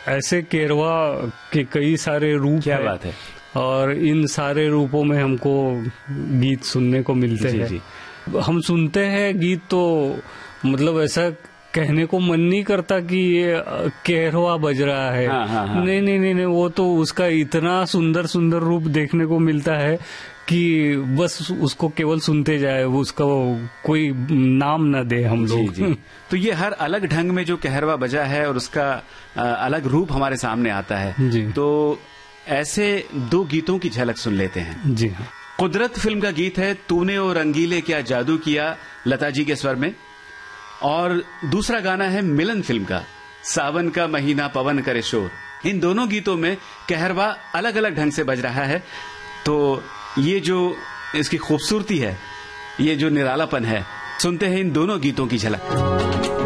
ऐसे केरवा के कई सारे रूप क्या है, बात है। और इन सारे रूपों में हमको गीत सुनने को मिलते जी, हैं। जी। हम सुनते हैं गीत तो मतलब ऐसा कहने को मन नहीं करता कि ये केरवा बज रहा है। हाँ, हाँ, हाँ। नहीं नहीं नहीं नहीं, वो तो उसका इतना सुंदर सुंदर रूप देखने को मिलता है कि बस उसको केवल सुनते जाए, उसका कोई नाम ना दे हम लोग। जी, जी। तो ये हर अलग ढंग में जो कहरवा बजा है और उसका अलग रूप हमारे सामने आता है। जी। तो ऐसे 2 गीतों की झलक सुन लेते हैं। जी हाँ। कुदरत फिल्म का गीत है तूने ओ रंगीले क्या जादू किया, लता जी के स्वर में। और दूसरा गाना है मिलन फिल्म का, सावन का महीना पवन करे शोर। इन दोनों गीतों में कहरवा अलग अलग ढंग से बज रहा है। तो ये जो इसकी खूबसूरती है, ये जो निरालापन है, सुनते हैं इन दोनों गीतों की झलक।